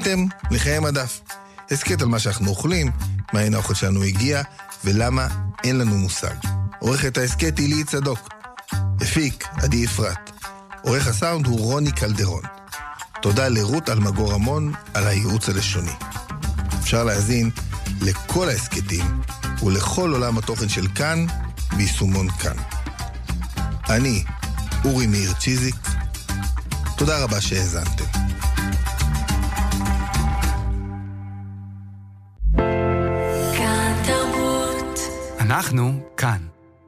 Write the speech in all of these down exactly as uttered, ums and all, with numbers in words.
האזנתם לחיי מדף. הסקט על מה שאנחנו אוכלים, מהן האוכל שלנו הגיע, ולמה אין לנו מושג. עורכת ההסקט היא לי צדוק. הפיק עדי אפרת. עורך הסאונד הוא רוני קלדרון. תודה לרות אלמגור המון על הייעוץ הלשוני. אפשר להאזין לכל ההסקטים ולכל עולם התוכן של כאן ביישומון כאן. אני אורי מאיר צ'יזיק. תודה רבה שהאזנתם. כאן תרבות. אנחנו כאן.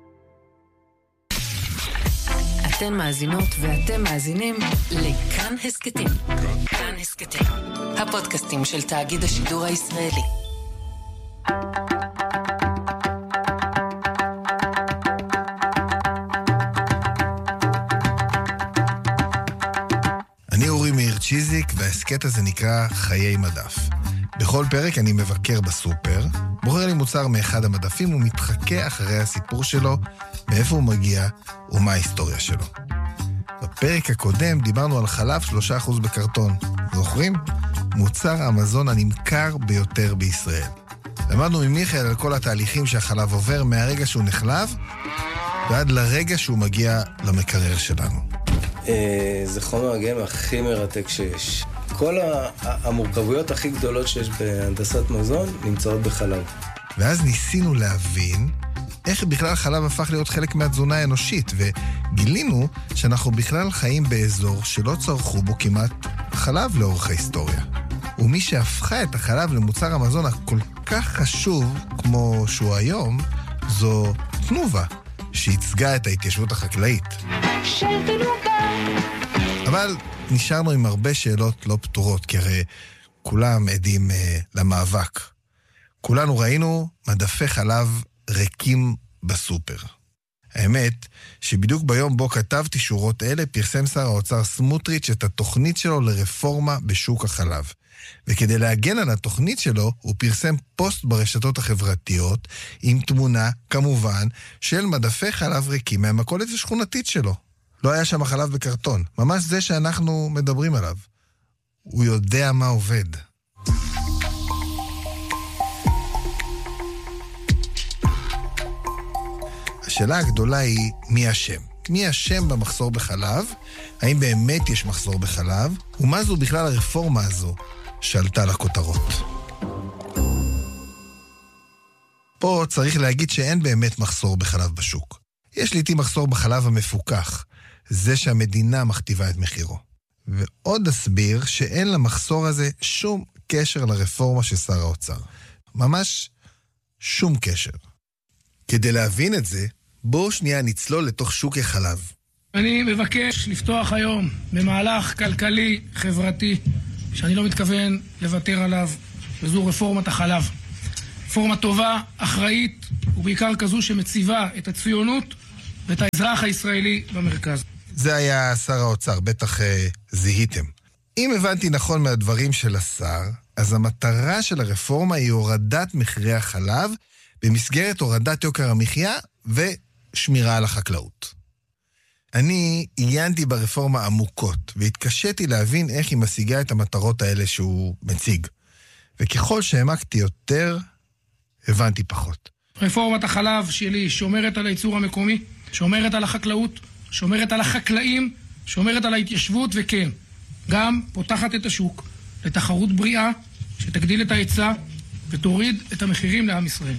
אתן מאזינות ואתם מאזינים לכאן הסקטים. כאן הסקטים, הפודקאסטים של תאגיד השידור הישראלי. אני אורי מאיר צ'יזיק, וההסקט הזה נקרא חיי מדף. בכל פרק אני מבקר בסופר, בוחר לי מוצר מאחד המדפים ומתחכה אחרי הסיפור שלו, מאיפה הוא מגיע ומה ההיסטוריה שלו. בפרק הקודם דיברנו על חלב שלושה אחוז בקרטון. זוכרים? מוצר המזון הנמכר ביותר בישראל. למדנו ממיכאל על כל התהליכים שהחלב עובר מהרגע שהוא נחלב, ועד לרגע שהוא מגיע למקרר שלנו. זה חומר הגלם הכי מרתק שיש. כל המורכבויות הכי גדולות שיש בהנדסת מזון נמצאות בחלב. ואז ניסינו להבין איך בכלל חלב הפך להיות חלק מהתזונה האנושית, וגילינו שאנחנו בכלל חיים באזור שלא צרכו בו כמעט חלב לאורך ההיסטוריה. ומי שהפכה את החלב למוצר המזון הכל כך חשוב כמו שהוא היום, זו תנובה, שייצגה את ההתיישבות החקלאית. אבל נשארנו עם הרבה שאלות לא פתורות, כי הרי כולם עדים אה, למאבק. כולנו ראינו מדפי חלב ריקים בסופר. האמת שבדיוק ביום בו כתבתי שורות אלה, פרסם שר האוצר סמוטריץ' את התוכנית שלו לרפורמה בשוק החלב. וכדי להגן על התוכנית שלו, הוא פרסם פוסט ברשתות החברתיות, עם תמונה, כמובן, של מדפי חלב ריקים מהמכולת השכונתית שלו. לא היה שם חלב בקרטון, ממש זה שאנחנו מדברים עליו. הוא יודע מה עובד. השאלה הגדולה היא מי אשם. מי אשם במחסור בחלב? האם באמת יש מחסור בחלב? ומה זו בכלל הרפורמה הזו שעלתה לכותרות? פה צריך להגיד שאין באמת מחסור בחלב בשוק. יש לעתים מחסור בחלב המפוקח, זה שהמדינה מכתיבה את מחירו. ועוד אסביר שאין למחסור הזה שום קשר לרפורמה של שר האוצר. ממש שום קשר. כדי להבין את זה, בואו שנייה נצלול לתוך שוק החלב. אני מבקש לפתוח היום במהלך כלכלי, חברתי, שאני לא מתכוון לוותר עליו, וזו רפורמת החלב. רפורמה טובה, אחראית, ובעיקר כזו שמציבה את הציונות ואת האזרח הישראלי במרכז. זה היה שר האוצר, בטח אה, זיהיתם. אם הבנתי נכון מהדברים של השר, אז המטרה של הרפורמה היא הורדת מחירי החלב, במסגרת הורדת יוקר המחיה ושמירה על החקלאות. אני עיינתי ברפורמה עמוקות, והתקשיתי להבין איך היא משיגה את המטרות האלה שהוא מציג. וככל שהעמקתי יותר, הבנתי פחות. רפורמת החלב שלי שומרת על הייצור המקומי, שומרת על החקלאות, שומרת על החקלאים, שומרת על ההתיישבות, וכן, גם פותחת את השוק לתחרות בריאה, שתגדיל את ההיצע ותוריד את המחירים לעם ישראל.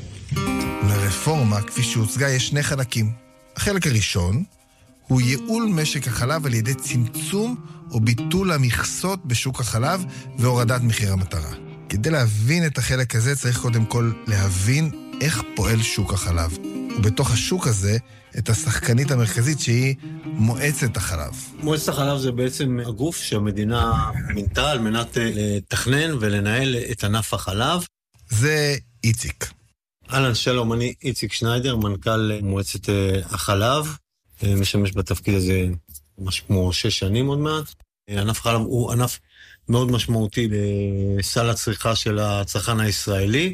לרפורמה, כפי שהוצגה, יש שני חלקים. החלק הראשון הוא ייעול משק החלב על ידי צמצום או ביטול המכסות בשוק החלב והורדת מחיר המטרה. כדי להבין את החלק הזה צריך קודם כל להבין איך פועל שוק החלב. ובתוך השוק הזה את השחקנית המרכזית שהיא מועצת החלב. מועצת החלב זה בעצם הגוף שהמדינה מינתה על מנת לתכנן ולנהל את ענף החלב. זה איציק. אהלן, שלום, אני איציק שניידר, מנכ"ל מועצת החלב. משמש בתפקיד הזה משהו כמו שש שנים עוד מעט. ענף החלב הוא ענף מאוד משמעותי לסל הצריכה של הצרכן הישראלי.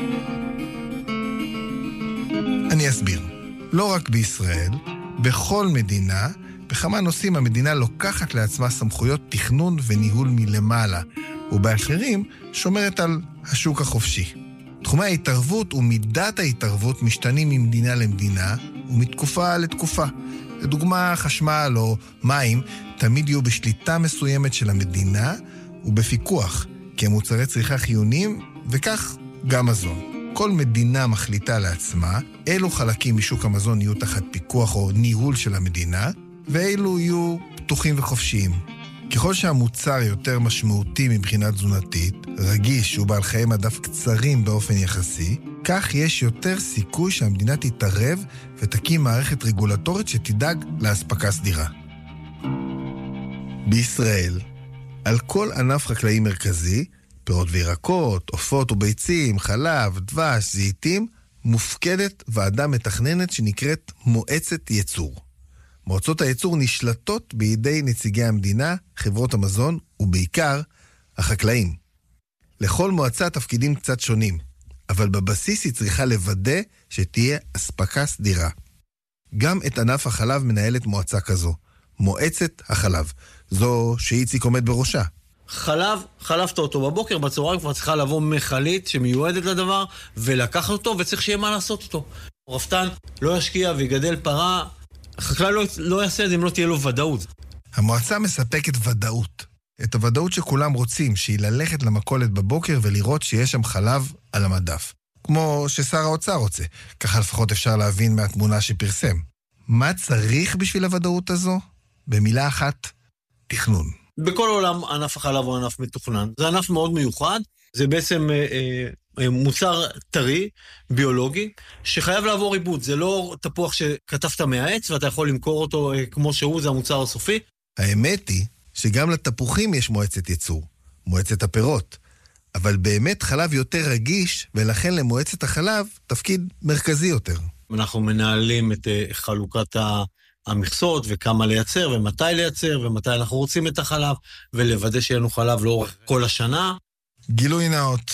אני אסביר. לא רק בישראל, בכל מדינה, בכמה נושאים המדינה לוקחת לעצמה סמכויות תכנון וניהול מלמעלה, ובאחרים שומרת על השוק החופשי. תחומי ההתערבות ומידת ההתערבות משתנים ממדינה למדינה ומתקופה לתקופה. לדוגמה, חשמל או מים תמיד יהיו בשליטה מסוימת של המדינה ובפיקוח, כי הם מוצרי צריכה חיוניים, וכך גם מזון. כל מדינה מחליטה לעצמה אילו חלקים משוק המזון יהיו תחת פיקוח או ניהול של המדינה, ואילו יהיו פתוחים וחופשיים. ככל שהמוצר יותר משמעותי מבחינה תזונתית, רגיש ובעל חיי מדף קצרים באופן יחסי, כך יש יותר סיכוי שהמדינה תתערב ותקים מערכת רגולטורית שתדאג להספקה סדירה. בישראל, על כל ענף חקלאי מרכזי, פירות וירקות, עופות וביצים, חלב, דבש, זיתים, מופקדת ועדה מתכננת שנקראת מועצת ייצור. מועצות הייצור נשלטות בידי נציגי המדינה, חברות המזון ובעיקר החקלאים. לכל מועצה תפקידים קצת שונים, אבל בבסיס היא צריכה לוודא שתהיה אספקה סדירה. גם את ענף החלב מנהלת מועצה כזו, מועצת החלב, זו שאיציק עומד בראשה. חלב, חלפת אותו בבוקר, בצהריים כבר צריכה לבוא מחלית שמיועדת לדבר, ולקחת אותו וצריך שיהיה מה לעשות אותו. רפתן לא ישקיע ויגדל פרה, החקלאי לא, לא יעשה את זה אם לא תהיה לו ודאות. המועצה מספקת ודאות. את הוודאות שכולם רוצים, שהיא ללכת למכולת בבוקר ולראות שיש שם חלב על המדף. כמו ששר האוצר רוצה, ככה לפחות אפשר להבין מהתמונה שפרסם. מה צריך בשביל הוודאות הזו? במילה אחת, תכנון. בכל העולם ענף החלב הוא ענף מתוכנן. זה ענף מאוד מיוחד, זה בעצם אה, אה, מוצר טרי, ביולוגי, שחייב לעבור עיבוד. זה לא תפוח שכתבת מהעץ ואתה יכול למכור אותו אה, כמו שהוא, זה המוצר הסופי. האמת היא שגם לתפוחים יש מועצת ייצור, מועצת הפירות. אבל באמת חלב יותר רגיש, ולכן למועצת החלב תפקיד מרכזי יותר. אנחנו מנהלים את אה, חלוקת ה... המכסות וכמה לייצר ומתי לייצר ומתי אנחנו רוצים את החלב ולוודא שיהיה לנו חלב לאורך כל השנה. גילוי נאות,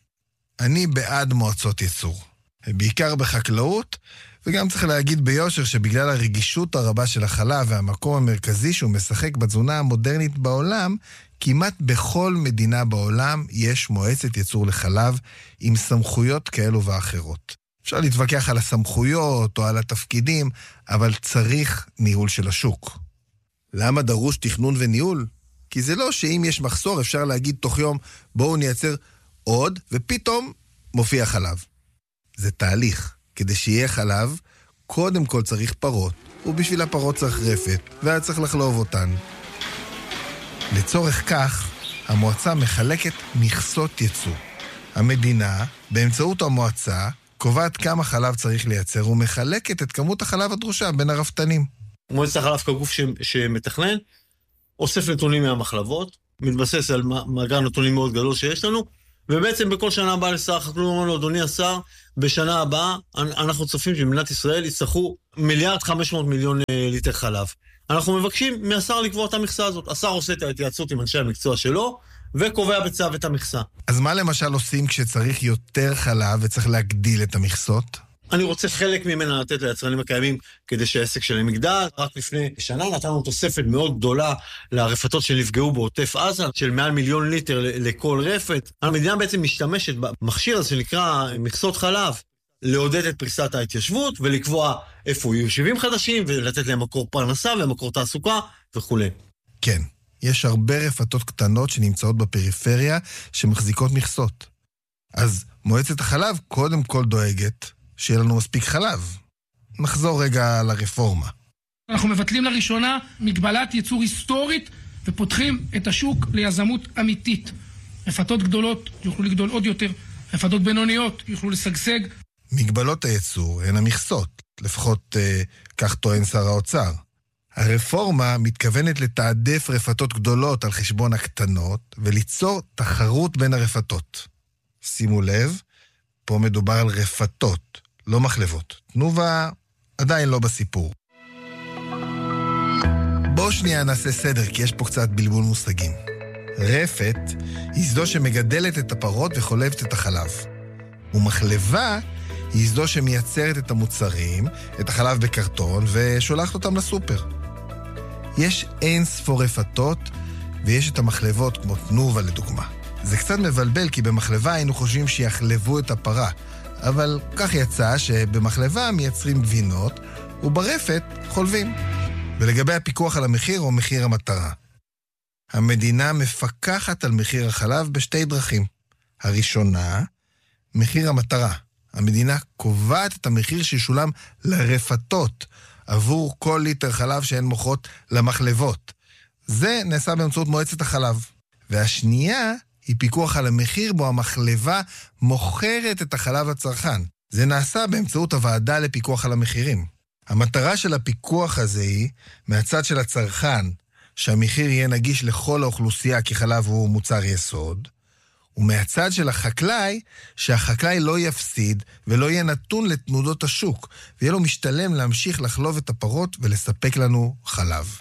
אני בעד מועצות ייצור, בעיקר בחקלאות, וגם צריך להגיד ביושר שבגלל הרגישות הרבה של החלב והמקום המרכזי שהוא משחק בתזונה המודרנית בעולם, כמעט בכל מדינה בעולם יש מועצת ייצור לחלב עם סמכויות כאלו ואחרות. אפשר להתווכח על הסמכויות או על התפקידים, אבל צריך ניהול של השוק. למה דרוש תכנון וניהול? כי זה לא שאם יש מחסור אפשר להגיד תוך יום בואו נייצר עוד, ופתאום מופיע חלב. זה תהליך. כדי שיהיה חלב, קודם כל צריך פרות, ובשביל הפרות צריך רפת, ואז צריך לחלוב אותן. לצורך כך, המועצה מחלקת מכסות ייצור. המדינה, באמצעות המועצה, קובעת כמה חלב צריך לייצר, ומחלקת את כמות החלב הדרושה בין הרפתנים. מועצת החלב כגוף ש... שמתכנן, אוסף נתונים מהמחלבות, מתבסס על מאגר נתונים מאוד גדול שיש לנו, ובעצם בכל שנה הבאה לשר החקלאות אומר לו, אדוני השר, בשנה הבאה אנחנו צופים שמדינת ישראל יצטרכו מיליארד חמש מאות מיליון ליטר חלב. אנחנו מבקשים מהשר לקבוע את המכסה הזאת. השר עושה את ההתייעצות עם אנשי המקצוע שלו, וקובע בצו את המכסה. אז מה למשל עושים כשצריך יותר חלב וצריך להגדיל את המכסות? אני רוצה חלק ממנה לתת ליצרנים הקיימים כדי שהעסק שלהם יגדל. רק לפני שנה נתנו תוספת מאוד גדולה לרפתות שנפגעו בעוטף עזה, של מעל מיליון ליטר לכל רפת. המדינה בעצם משתמשת במכשיר הזה שנקרא מכסות חלב, לעודד את פריסת ההתיישבות ולקבוע איפה יהיו יישובים חדשים ולתת להם מקור פרנסה ומקור תעסוקה וכו'. כן, יש הרבה רפתות קטנות שנמצאות בפריפריה שמחזיקות מכסות. אז מועצת החלב קודם כל דואגת שיהיה לנו מספיק חלב. נחזור רגע לרפורמה. אנחנו מבטלים לראשונה מגבלת ייצור היסטורית ופותחים את השוק ליזמות אמיתית. רפתות גדולות יוכלו לגדול עוד יותר, רפתות בינוניות יוכלו לשגשג. מגבלות הייצור הן המכסות, לפחות אה, כך טוען שר האוצר. הרפורמה מתכוונת לתעדף רפתות גדולות על חשבון הקטנות וליצור תחרות בין הרפתות. שימו לב, פה מדובר על רפתות, לא מחלבות. תנובה עדיין לא בסיפור. בואו שנייה נעשה סדר, כי יש פה קצת בלבול מושגים. רפת היא זו שמגדלת את הפרות וחולבת את החלב. ומחלבה היא זו שמייצרת את המוצרים, את החלב בקרטון, ושולחת אותם לסופר. יש אין ספור רפתות, ויש את המחלבות כמו תנובה לדוגמה. זה קצת מבלבל, כי במחלבה היינו חושבים שיחלבו את הפרה. אבל כך יצא שבמחלבה מייצרים גבינות, וברפת חולבים. ולגבי הפיקוח על המחיר או מחיר המטרה. המדינה מפקחת על מחיר החלב בשתי דרכים. הראשונה, מחיר המטרה. המדינה קובעת את המחיר שישולם לרפתות עבור כל ליטר חלב שהן מוכרות למחלבות. זה נעשה באמצעות מועצת החלב. והשנייה היא פיקוח על המחיר בו המחלבה מוכרת את החלב לצרכן. זה נעשה באמצעות הוועדה לפיקוח על המחירים. המטרה של הפיקוח הזה היא, מהצד של הצרכן, שהמחיר יהיה נגיש לכל האוכלוסייה כי חלב הוא מוצר יסוד, ומהצד של החקלאי, שהחקלאי לא יפסיד ולא יהיה נתון לתנודות השוק, ויהיה לו משתלם להמשיך לחלוב את הפרות ולספק לנו חלב.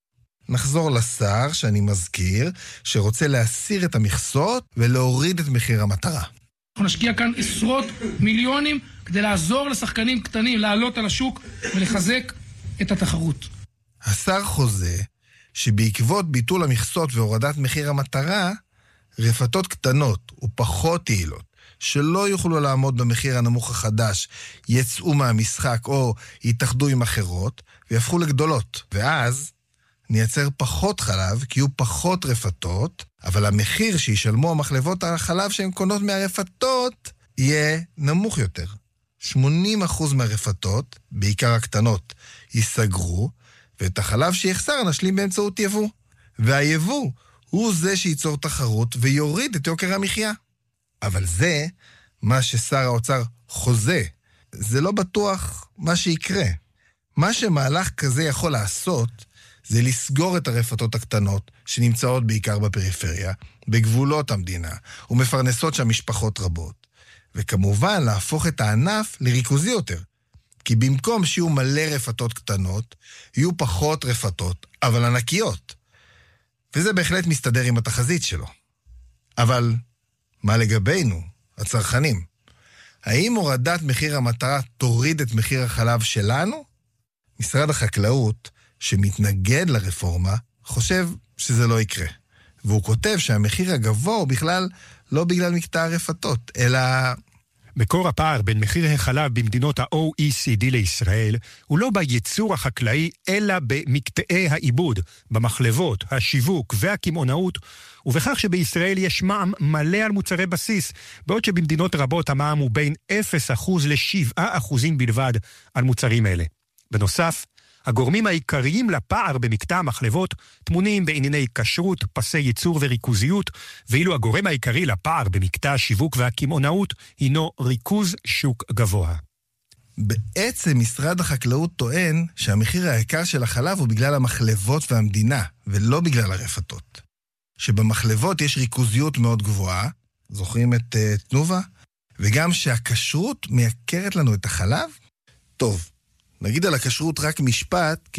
נחזור לשר, שאני מזכיר, שרוצה להסיר את המכסות ולהוריד את מחיר המטרה. אנחנו נשקיע כאן עשרות מיליונים כדי לעזור לשחקנים קטנים לעלות על השוק ולחזק את התחרות. השר חוזה שבעקבות ביטול המכסות והורדת מחיר המטרה, רפתות קטנות ופחות יעילות, שלא יוכלו לעמוד במחיר הנמוך החדש, יצאו מהמשחק או יתאחדו עם אחרות, ויהפכו לגדולות. ואז נייצר פחות חלב, כי יהיו פחות רפתות, אבל המחיר שישלמו המחלבות על החלב שהן קונות מהרפתות, יהיה נמוך יותר. שמונים אחוז מהרפתות, בעיקר הקטנות, ייסגרו, ואת החלב שיחסר נשלים באמצעות יבוא. והיבוא הוא זה שייצור תחרות ויוריד את יוקר המחיה. אבל זה מה ששר האוצר חוזה. זה לא בטוח מה שיקרה. מה שמהלך כזה יכול לעשות, זה לסגור את הרפתות הקטנות, שנמצאות בעיקר בפריפריה, בגבולות המדינה, ומפרנסות שם משפחות רבות. וכמובן להפוך את הענף לריכוזי יותר. כי במקום שיהיו מלא רפתות קטנות, יהיו פחות רפתות, אבל ענקיות. וזה בהחלט מסתדר עם התחזית שלו. אבל מה לגבינו, הצרכנים? האם הורדת מחיר המטרה תוריד את מחיר החלב שלנו? משרד החקלאות, שמתנגד לרפורמה, חושב שזה לא יקרה. והוא כותב שהמחיר הגבוה הוא בכלל לא בגלל מקטע הרפתות, אלא... מקור הפער בין מחיר החלב במדינות ה-או אי סי די לישראל הוא לא בייצור החקלאי, אלא במקטעי העיבוד, במחלבות, השיווק והקמעונאות, ובכך שבישראל יש מע"מ מלא על מוצרי בסיס, בעוד שבמדינות רבות המע"מ הוא בין אפס אחוז ל-שבעה אחוז בלבד על מוצרים אלה. בנוסף, הגורמים העיקריים לפער במקטע המחלבות תמונים בענייני כשרות, פסי ייצור וריכוזיות, ואילו הגורם העיקרי לפער במקטע השיווק והקמעונאות הינו ריכוז שוק גבוה. בעצם משרד החקלאות טוען שהמחיר היקר של החלב הוא בגלל המחלבות והמדינה, ולא בגלל הרפתות. שבמחלבות יש ריכוזיות מאוד גבוהה, זוכרים את uh, תנובה? וגם שהכשרות מייקרת לנו את החלב? טוב. נגיד על הכשרות רק משפט, כי